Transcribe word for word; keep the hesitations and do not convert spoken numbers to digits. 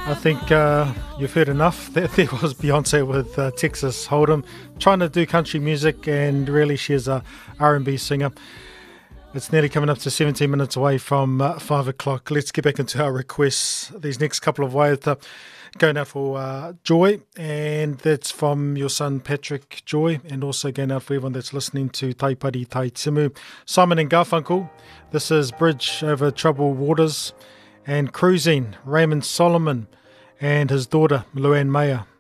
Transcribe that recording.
I think uh, you've heard enough. There, there was Beyonce with uh, Texas Hold'em, trying to do country music, and really she's a R and B singer. It's nearly coming up to seventeen minutes away from uh, five o'clock. Let's get back into our requests. These next couple of ways uh, going out for uh, Joy, and that's from your son Patrick Joy, and also going out for everyone that's listening to Taipari Tai Timu. Simon and Garfunkel, this is Bridge Over Troubled Waters, and Cruising, Raymond Solomon and his daughter Luann Mayer.